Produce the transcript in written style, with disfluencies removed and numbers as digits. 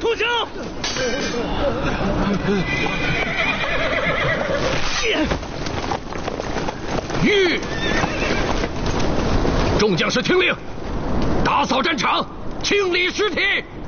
出枪！ 吁！众将士听令，打扫战场，清理尸体。